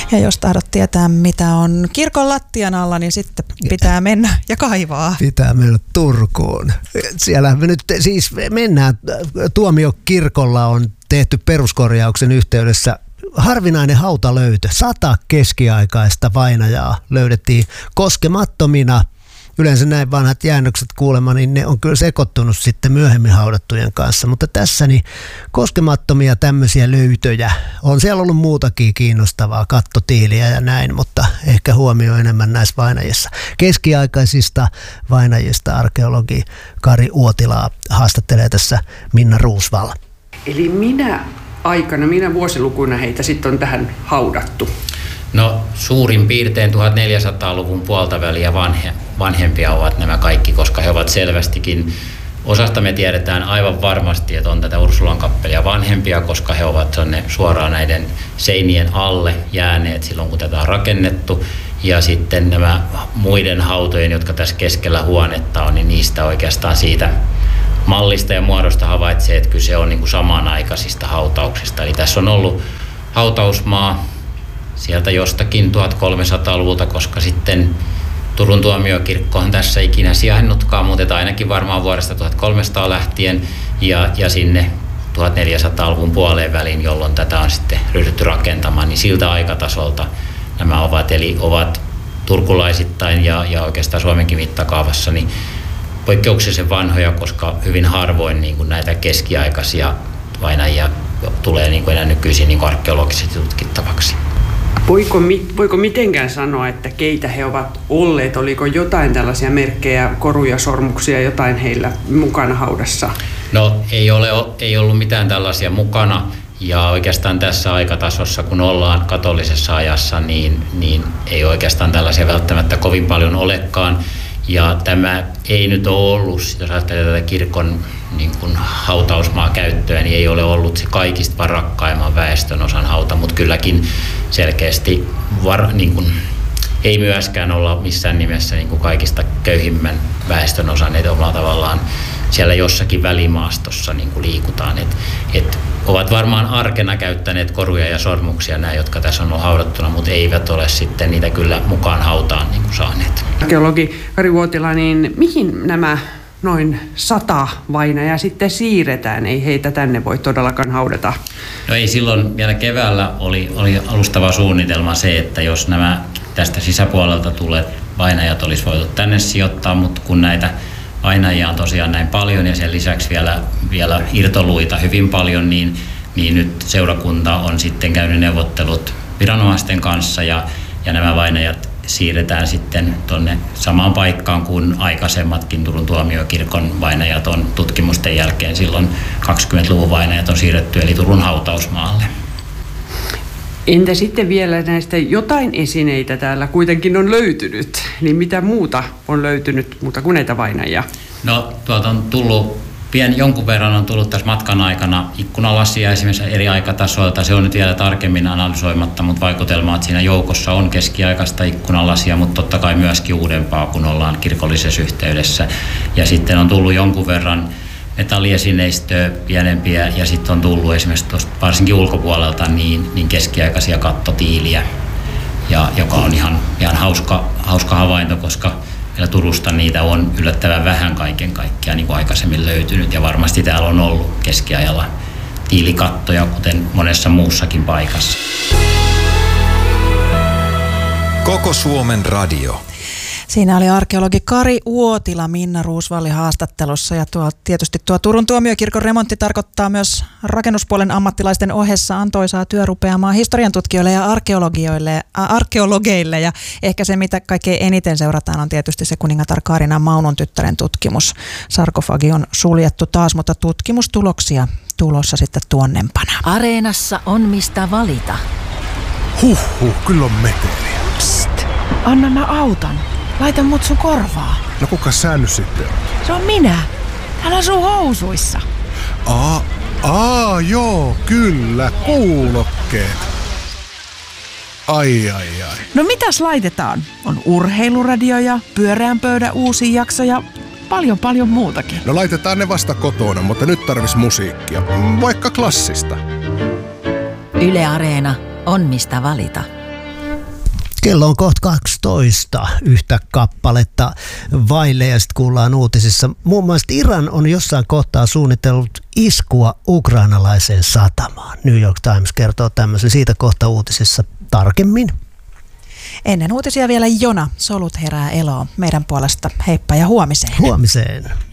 Ja jos tahdot tietää, mitä on kirkon lattian alla, niin sitten pitää mennä ja kaivaa. Pitää mennä Turkuun. Siellä me nyt siis mennään. Tuomiokirkolla on tehty peruskorjauksen yhteydessä harvinainen hautalöytö. 100 keskiaikaista vainajaa löydettiin koskemattomina. Yleensä näin vanhat jäännökset kuulemma, niin ne on kyllä sekoittunut sitten myöhemmin haudattujen kanssa. Mutta tässä niin koskemattomia tämmöisiä löytöjä. On siellä ollut muutakin kiinnostavaa, kattotiiliä ja näin, mutta ehkä huomio enemmän näissä vainajissa. Keskiaikaisista vainajista arkeologi Kari Uotilaa haastattelee tässä Minna Roosvall. Eli minä vuosilukuina heitä sitten on tähän haudattu? No suurin piirtein 1400-luvun puolta väliä vanhempia ovat nämä kaikki, koska he ovat selvästikin, osasta me tiedetään aivan varmasti, että on tätä Ursulan kappelia vanhempia, koska he ovat suoraan näiden seinien alle jääneet silloin, kun tätä on rakennettu. Ja sitten nämä muiden hautojen, jotka tässä keskellä huonetta on, niin niistä oikeastaan siitä mallista ja muodosta havaitsee, että kyse on niin kuin samanaikaisista hautauksista. Eli tässä on ollut hautausmaa sieltä jostakin 1300-luvulta, koska sitten Turun tuomiokirkko on tässä ikinä sijainnutkaan, mutta ainakin varmaan vuodesta 1300 lähtien ja sinne 1400-luvun puoleen väliin, jolloin tätä on sitten ryhdytty rakentamaan, niin siltä aikatasolta nämä ovat, eli ovat turkulaisittain ja oikeastaan Suomenkin mittakaavassa niin poikkeuksellisen vanhoja, koska hyvin harvoin niin kuin näitä keskiaikaisia vainajia tulee niin kuin enää nykyisin niin kuin arkeologisesti tutkittavaksi. Voiko mitenkään sanoa, että keitä he ovat olleet? Oliko jotain tällaisia merkkejä, koruja, sormuksia, jotain heillä mukana haudassa? No ei ollut mitään tällaisia mukana. Ja oikeastaan tässä aikatasossa, kun ollaan katolisessa ajassa, niin ei oikeastaan tällaisia välttämättä kovin paljon olekaan. Ja tämä ei nyt ole ollut, jos ajattelee tätä kirkon niin kuin hautausmaa käyttöä, niin ei ole ollut se kaikista varakkaimman väestönosan hauta, mutta kylläkin selkeästi niin kuin, ei myöskään olla missään nimessä niin kuin kaikista köyhimmän väestönosan, että omalla tavallaan siellä jossakin välimaastossa niin kuin liikutaan. Et ovat varmaan arkena käyttäneet koruja ja sormuksia nämä, jotka tässä on ollut haudattuna, mutta eivät ole sitten niitä kyllä mukaan hautaan niin kuin saaneet. Arkeologi Kari Uotila, niin mihin nämä noin 100 vainajaa sitten siirretään? Ei heitä tänne voi todellakaan haudata. No ei, silloin vielä keväällä oli alustava suunnitelma se, että jos nämä tästä sisäpuolelta tulleet vainajat olisi voitu tänne sijoittaa, mutta kun näitä vainajia on tosiaan näin paljon ja sen lisäksi vielä irtoluita hyvin paljon, niin nyt seurakunta on sitten käynyt neuvottelut viranomaisten kanssa ja nämä vainajat siirretään sitten tuonne samaan paikkaan kuin aikaisemmatkin Turun tuomiokirkon vainajat on tutkimusten jälkeen. Silloin 20-luvun vainajat on siirretty eli Turun hautausmaalle. Entä sitten vielä näistä jotain esineitä täällä kuitenkin on löytynyt, niin mitä muuta on löytynyt muuta kuin näitä vainajia? No tuolta on tullut jonkun verran on tullut tässä matkan aikana ikkunalasia esimerkiksi eri aikatasoilta. Se on nyt vielä tarkemmin analysoimatta, mutta vaikutelma, että siinä joukossa on keskiaikaista ikkunalasia, mutta totta kai myöskin uudempaa, kun ollaan kirkollisessa yhteydessä. Ja sitten on tullut jonkun verran metalliesineistöä pienempiä ja sitten on tullut esimerkiksi tuosta varsinkin ulkopuolelta niin keskiaikaisia kattotiiliä, joka on ihan hauska havainto, koska meillä Turusta niitä on yllättävän vähän kaiken kaikkiaan niin kuin aikaisemmin löytynyt ja varmasti täällä on ollut keskiajalla tiilikattoja, kuten monessa muussakin paikassa. Koko Suomen radio. Siinä oli arkeologi Kari Uotila Minna Roosvallin haastattelussa ja tietysti tuo Turun tuomiokirkon remontti tarkoittaa myös rakennuspuolen ammattilaisten ohessa antoisaa työrupeamaa historiantutkijoille ja arkeologeille ja ehkä se mitä kaikkein eniten seurataan on tietysti se kuningatar Kaarinan Maunon tyttären tutkimus. Sarkofagi on suljettu taas, mutta tutkimustuloksia tulossa sitten tuonnempana. Areenassa on mistä valita. Kyllä on meteliä. Psst, anna mä auton. Laita mut sun korvaa. No kuka sä nyt sitten? Se on minä. Täällä on sun housuissa. Joo, kyllä, kuulokkeet. Ai. No mitäs laitetaan? On urheiluradio ja pyöreän pöydän uusi jakso ja paljon muutakin. No laitetaan ne vasta kotona, mutta nyt tarvis musiikkia. Vaikka klassista. Yle Areena on mistä valita. Kello on kohta 12 yhtä kappaletta vaille ja sitten kuullaan uutisissa. Muun muassa Iran on jossain kohtaa suunnitellut iskua ukrainalaiseen satamaan. New York Times kertoo tämmöisen, siitä kohta uutisissa tarkemmin. Ennen uutisia vielä Jona, solut herää eloon. Meidän puolesta heippa ja huomiseen. Huomiseen.